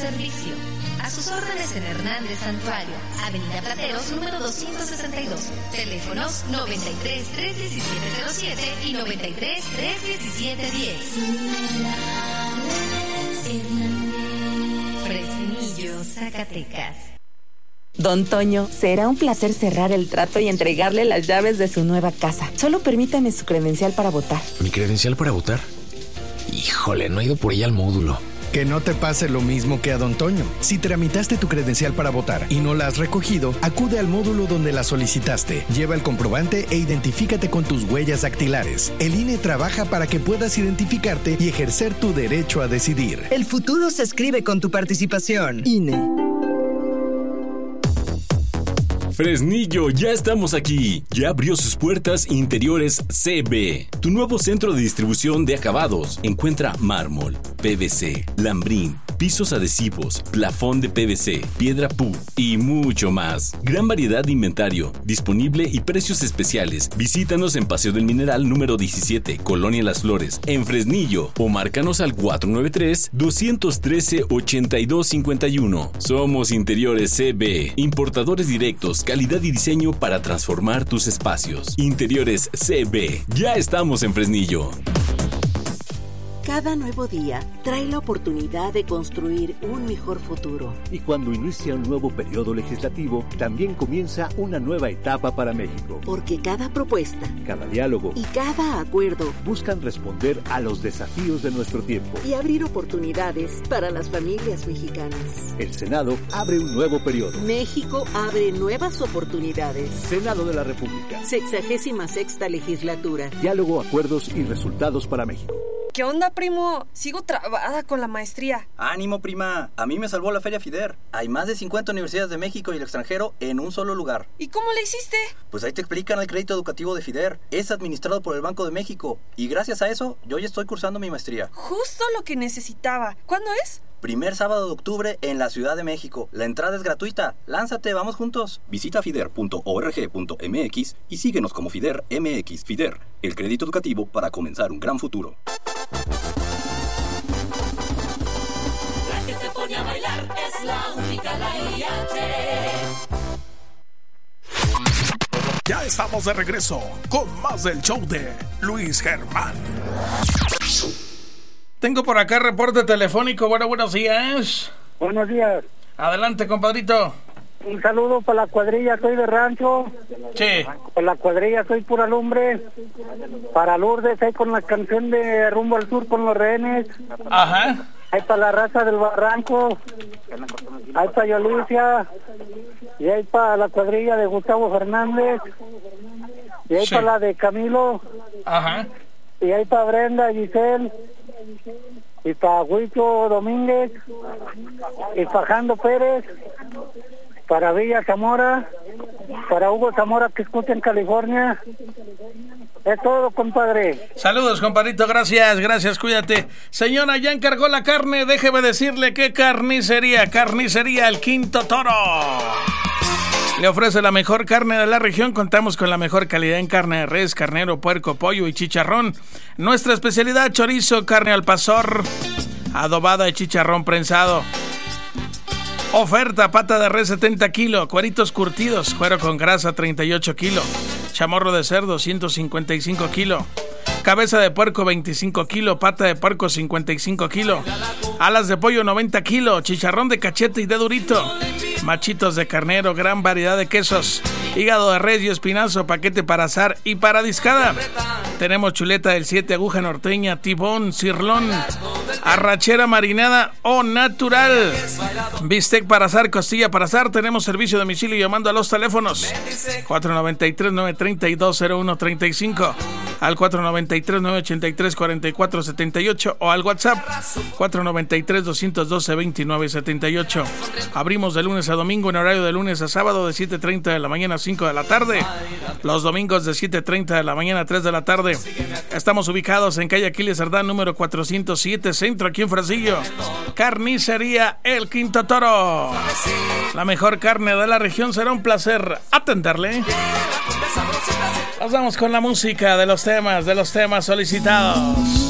servicio. A sus órdenes en Hernández Santuario, Avenida Plateros, número 262. Teléfonos 93 317 07 y 93 317 10. Fresnillo, Zacatecas. Don Toño, será un placer cerrar el trato y entregarle las llaves de su nueva casa. Solo permítame su credencial para votar. ¿Mi credencial para votar? Híjole, no he ido por ella al módulo. Que no te pase lo mismo que a Don Toño. Si tramitaste tu credencial para votar y no la has recogido, acude al módulo donde la solicitaste. Lleva el comprobante e identifícate con tus huellas dactilares. El INE trabaja para que puedas identificarte y ejercer tu derecho a decidir. El futuro se escribe con tu participación. INE. Fresnillo, ya estamos aquí. Ya abrió sus puertas Interiores CB, tu nuevo centro de distribución de acabados. Encuentra mármol, PVC, lambrín, pisos adhesivos, plafón de PVC, piedra PU y mucho más. Gran variedad de inventario, disponible y precios especiales. Visítanos en Paseo del Mineral número 17, Colonia Las Flores, en Fresnillo, o márcanos al 493-213-8251. Somos Interiores CB, importadores directos, calidad y diseño para transformar tus espacios. Interiores CB, ya estamos en Fresnillo. Cada nuevo día trae la oportunidad de construir un mejor futuro. Y cuando inicia un nuevo periodo legislativo, también comienza una nueva etapa para México. Porque cada propuesta, cada diálogo y cada acuerdo buscan responder a los desafíos de nuestro tiempo y abrir oportunidades para las familias mexicanas. El Senado abre un nuevo periodo. México abre nuevas oportunidades. Senado de la República. 66ª legislatura. Diálogo, acuerdos y resultados para México. ¿Qué onda, primo? Sigo trabada con la maestría. ¡Ánimo, prima! A mí me salvó la Feria FIDER. Hay más de 50 universidades de México y el extranjero en un solo lugar. ¿Y cómo le hiciste? Pues ahí te explican el crédito educativo de FIDER. Es administrado por el Banco de México. Y gracias a eso, yo ya estoy cursando mi maestría. Justo lo que necesitaba. ¿Cuándo es? Primer sábado de octubre en la Ciudad de México. La entrada es gratuita. ¡Lánzate, vamos juntos! Visita fider.org.mx y síguenos como FIDER MX. FIDER, el crédito educativo para comenzar un gran futuro. La que te pone a bailar es la única, la IH. Ya estamos de regreso con más del show de Luis Germán. Tengo por acá reporte telefónico. Bueno, buenos días. Buenos días. Adelante, compadrito. Un saludo para la cuadrilla, soy de rancho. Sí. Para la cuadrilla, soy pura lumbre. Para Lourdes, ahí con la canción de Rumbo al Sur con los rehenes. Ajá. Ahí para la raza del barranco. Ahí para Yolicia. Y ahí para la cuadrilla de Gustavo Fernández. Y ahí para la de Camilo. Ajá. Y ahí para Brenda, Giselle. Y para Huicho Domínguez. Y para Jando Pérez. Para Villa Zamora. Para Hugo Zamora, que escucha en California. Es todo, compadre. Saludos, compadrito, gracias, cuídate. Señora, ya encargó la carne, déjeme decirle que carnicería El Quinto Toro le ofrece la mejor carne de la región. Contamos con la mejor calidad en carne de res, carnero, puerco, pollo y chicharrón. Nuestra especialidad: chorizo, carne al pastor, adobada y chicharrón prensado. Oferta: pata de res 70 kilos, cueritos curtidos, cuero con grasa 38 kilos, chamorro de cerdo 155 kilos, cabeza de puerco 25 kilos, pata de puerco 55 kilos, alas de pollo 90 kilos, chicharrón de cachete y de durito, machitos de carnero, gran variedad de quesos, hígado de res y espinazo, paquete para asar y para discada. Tenemos chuleta del 7, aguja norteña, tibón, cirlón, arrachera marinada o natural, bistec para asar, costilla para asar. Tenemos servicio de domicilio llamando a los teléfonos 493-932-0135, al 493-983-4478 o al WhatsApp 493-212-2978. Abrimos de lunes a domingo en horario de lunes a sábado de 7:30 de la mañana a 5 de la tarde. Los domingos de 7:30 de la mañana a 3 de la tarde. Estamos ubicados en calle Aquiles Cerdán, número 407, centro, aquí en Fresnillo. Carnicería El Quinto Toro. La mejor carne de la región. Será un placer atenderle. Nos vamos con la música de los temas solicitados.